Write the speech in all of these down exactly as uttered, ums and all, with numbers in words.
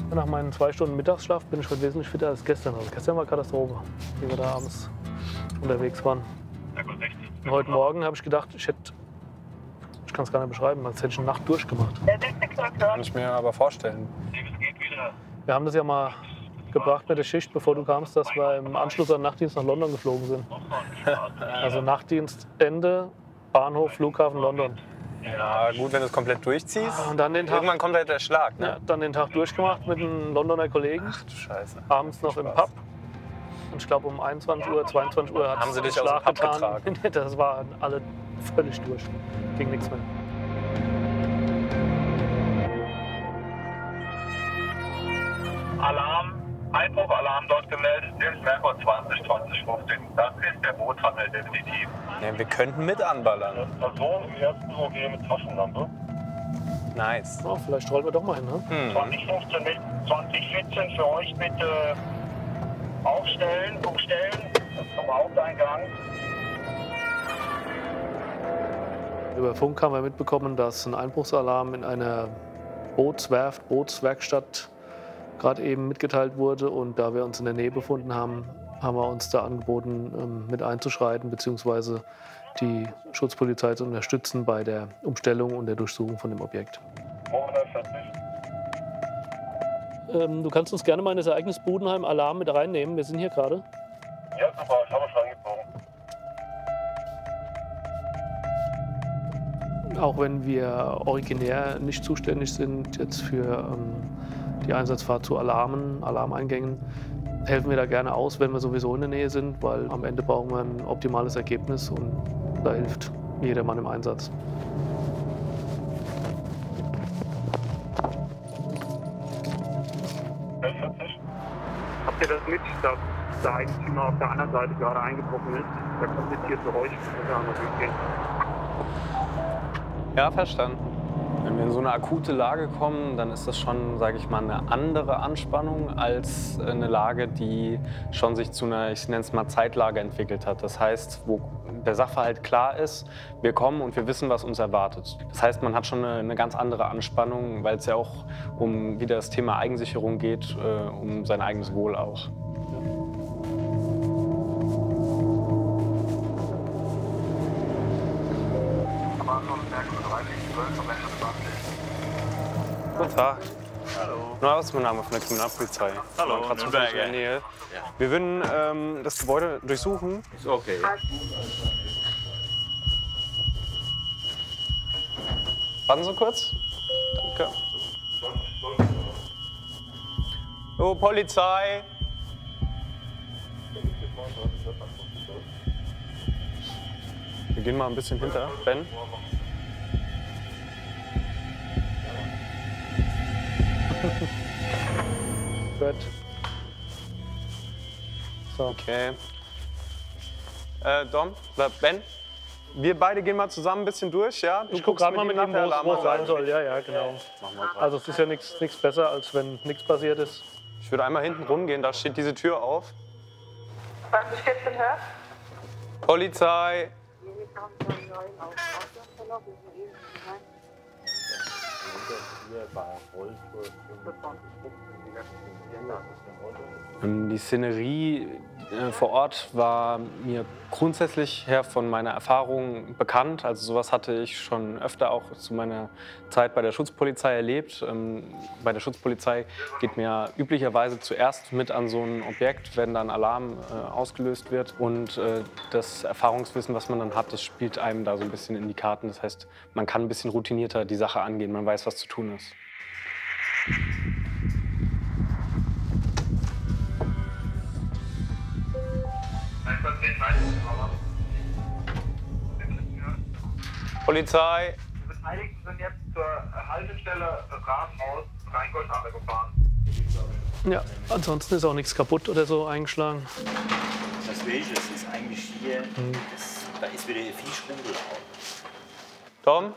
Nach meinen zwei Stunden Mittagsschlaf bin ich heute wesentlich fitter als gestern. Also gestern war Katastrophe, wie wir da abends unterwegs waren. Und heute Morgen habe ich gedacht, ich hätte, ich kann es gar nicht beschreiben, als hätte ich eine Nacht durchgemacht. Kann ich mir aber vorstellen. Wir haben das ja mal gebracht mit der Schicht, bevor du kamst, dass wir im Anschluss an Nachtdienst nach London geflogen sind. Also Nachtdienstende, Bahnhof, Flughafen London. Ja, gut, wenn du es komplett durchziehst. Und dann den Tag, Irgendwann kommt halt der Schlag, ne? ja, dann den Tag durchgemacht mit einem Londoner Kollegen. Ach du Scheiße. Abends noch im Spaß. Pub. Und ich glaube um einundzwanzig Uhr, zweiundzwanzig Uhr hat Haben sie es dich aus dem Schlag Pub getan. getragen? Das waren alle völlig durch. Ging nichts mehr. Alarm, Einbruchalarm dort gemeldet, James Merkur zwanzig zwanzig fünfzehn. Das ist der Boothandel definitiv. Ja, wir könnten mit anballern. Person im ersten O G mit Taschenlampe. Nice. Oh, vielleicht rollen wir doch mal hin, ne? Hm. zwanzig fünfzehn mit zwanzig vierzehn für euch bitte aufstellen, umstellen zum Haupteingang. Über Funk haben wir mitbekommen, dass ein Einbruchsalarm in einer Bootswerft, Bootswerkstatt gerade eben mitgeteilt wurde. Und da wir uns in der Nähe befunden haben, haben wir uns da angeboten, ähm, mit einzuschreiten bzw. die Schutzpolizei zu unterstützen bei der Umstellung und der Durchsuchung von dem Objekt. hundertvierzig. Ähm, du kannst uns gerne mal in das Ereignis Budenheim Alarm mit reinnehmen. Wir sind hier gerade. Ja, super, ich habe schon angezogen. Auch wenn wir originär nicht zuständig sind jetzt für ähm, die Einsatzfahrt zu Alarmen, Alarmeingängen, helfen wir da gerne aus, wenn wir sowieso in der Nähe sind, weil am Ende brauchen wir ein optimales Ergebnis und da hilft jeder Mann im Einsatz. vierzig. Habt ihr das mit, dass der Eigentümer auf der anderen Seite gerade eingebrochen ist? Der kommt jetzt hier zu euch, muss er einmal durchgehen. Ja, verstanden. Wenn wir in so eine akute Lage kommen, dann ist das schon, sage ich mal, eine andere Anspannung als eine Lage, die schon sich zu einer, ich nenne es mal, Zeitlage entwickelt hat. Das heißt, wo der Sachverhalt klar ist, wir kommen und wir wissen, was uns erwartet. Das heißt, man hat schon eine, eine ganz andere Anspannung, weil es ja auch um wieder das Thema Eigensicherung geht, äh, um sein eigenes Wohl auch. Guten Tag. Hallo. Na, was ist mein Name von der Kriminalpolizei? Hallo, Wir waren gerade Nürnberger. zufällig in der Nähe. Wir würden ähm, das Gebäude durchsuchen. Ist okay. Warten Sie kurz. Danke. Oh, Polizei! Wir gehen mal ein bisschen hinter. Ben? Gut. So. Okay. Äh, Dom, oder Ben? Wir beide gehen mal zusammen ein bisschen durch, ja? Du Ich gucke gerade mal mit ihm, nach der wo es- wo es sein Alarmanlage. soll. Ja, ja, genau. Machen wir grad. Also es ist ja nichts nichts besser, als wenn nichts passiert ist. Ich würde einmal hinten rumgehen, da steht diese Tür auf. zwanzig vierzehn hört? Polizei! Ähm, Die Szenerie äh, vor Ort war mir grundsätzlich her von meiner Erfahrung bekannt. Also sowas hatte ich schon öfter auch zu meiner Zeit bei der Schutzpolizei erlebt. Ähm, Bei der Schutzpolizei geht man ja üblicherweise zuerst mit an so ein Objekt, wenn dann Alarm äh, ausgelöst wird. Und äh, das Erfahrungswissen, was man dann hat, das spielt einem da so ein bisschen in die Karten. Das heißt, man kann ein bisschen routinierter die Sache angehen. Man weiß, was zu tun ist. Polizei! Die Beteiligten sind jetzt zur Haltestelle Rathaus Rheingold-Halle gefahren. Ja, ansonsten ist auch nichts kaputt oder so eingeschlagen. Das Welche, das ist eigentlich hier, das, da ist wieder viel Schwindel drauf. Tom?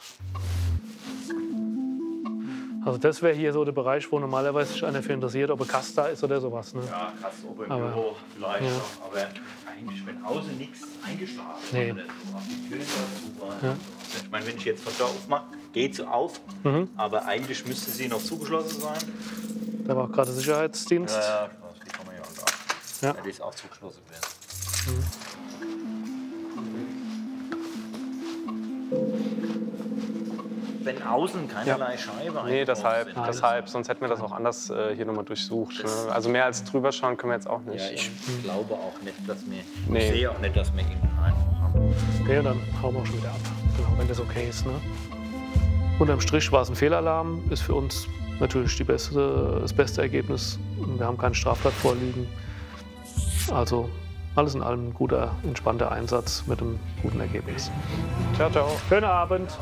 Also das wäre hier so der Bereich, wo normalerweise sich einer für interessiert, ob ein Kast da ist oder sowas. Ne? Ja, krass, oben im Aber- Büro vielleicht ja. noch. Aber eigentlich, wenn außen nichts eingeschlagen ist, Nee. oder so, auf die Tür dazu war. Ja. Ich meine, wenn ich jetzt von da aufmache, geht sie auf, Mhm. aber eigentlich müsste sie noch zugeschlossen sein. Da war auch gerade Sicherheitsdienst. Ja, ja, die kann man ja auch. Ja. Ja, die ist auch zugeschlossen werden. Wenn außen keinerlei Scheibe Nee, deshalb, eingebaut sind. deshalb, sonst hätten wir das auch anders äh, hier nochmal durchsucht. Ne? Also mehr als drüber schauen können wir jetzt auch nicht. Ja, ich glaube auch nicht, dass wir. Nee. Ich sehe auch nicht, dass wir ihn Einbruch haben. Okay, und dann hauen wir auch schon wieder ab. Genau, wenn das okay ist. Ne? Unterm Strich war es ein Fehlalarm. Ist für uns natürlich die beste, das beste Ergebnis. Wir haben keine Straftat vorliegen. Also alles in allem ein guter, entspannter Einsatz mit einem guten Ergebnis. Ciao, ciao. Schönen Abend.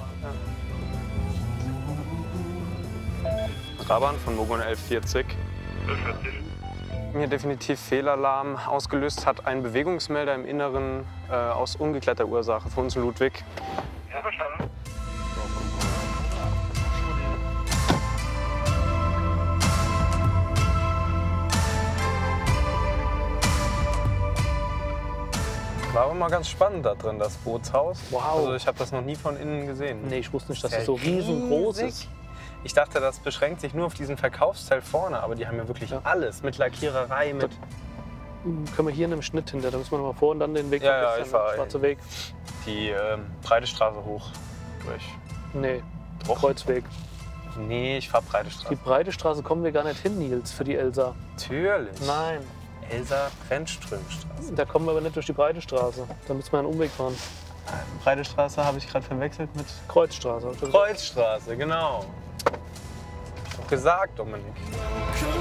Raban von Mogon elf vierzig. Mir definitiv Fehlalarm ausgelöst hat ein Bewegungsmelder im Inneren äh, aus ungeklärter Ursache für uns in Ludwig. Ja, verstanden. War aber mal ganz spannend da drin, das Bootshaus. Wow. Also ich habe das noch nie von innen gesehen. Nee, ich wusste nicht, dass Sehr es so riesengroß riesig. ist. Ich dachte, das beschränkt sich nur auf diesen Verkaufsteil vorne, aber die haben ja wirklich Ja. alles. Mit Lackiererei, mit... Können wir hier in einem Schnitt hinter, da müssen wir noch mal vor und dann den Weg Ja, noch ja, jetzt ich dann fahr- den schwarzen Weg. Die ähm, breite Straße hoch durch. Nee, Doch. Kreuzweg. Nee, ich fahr breite Die Straße. breite Straße kommen wir gar nicht hin, Nils, für die Elsa. Natürlich. Nein, Elsa Brennströmstraße. da kommen wir aber nicht durch die breite Straße. Da müssen wir einen Umweg fahren. Breite Straße habe ich gerade verwechselt mit Kreuzstraße. hab ich schon gesagt. Kreuzstraße, genau. Hab ich doch gesagt, Dominik.